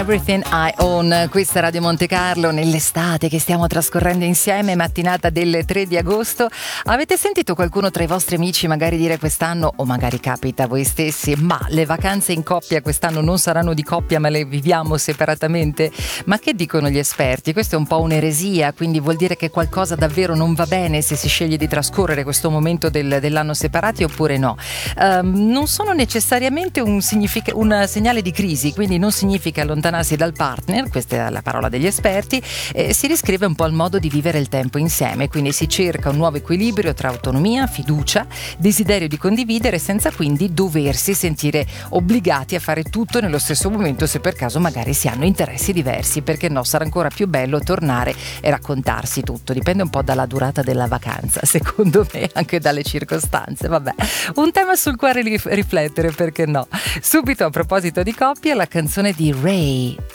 Everything I Own, questa è Radio Monte Carlo nell'estate che stiamo trascorrendo insieme, mattinata del 3 di agosto. Avete sentito qualcuno tra i vostri amici magari dire quest'anno, o magari capita a voi stessi, ma le vacanze in coppia quest'anno non saranno di coppia ma le viviamo separatamente? Ma che dicono gli esperti? Questa è un po' un'eresia, quindi vuol dire che qualcosa davvero non va bene se si sceglie di trascorrere questo momento dell'anno separati oppure no? Non sono necessariamente un segnale di crisi, quindi non significa allontanarsi dal partner, questa è la parola degli esperti. Si riscrive un po' il modo di vivere il tempo insieme, quindi si cerca un nuovo equilibrio tra autonomia, fiducia, desiderio di condividere senza quindi doversi sentire obbligati a fare tutto nello stesso momento se per caso magari si hanno interessi diversi, perché no, sarà ancora più bello tornare e raccontarsi tutto, dipende un po' dalla durata della vacanza, secondo me, anche dalle circostanze, vabbè, un tema sul quale riflettere, perché no. Subito, a proposito di coppie, la canzone di Ray,